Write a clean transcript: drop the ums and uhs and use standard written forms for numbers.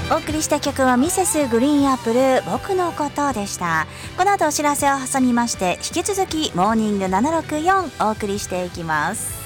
お送りした曲はミセスグリーンアップル僕のことでした。この後お知らせを挟みまして引き続きモーニング764お送りしていきます。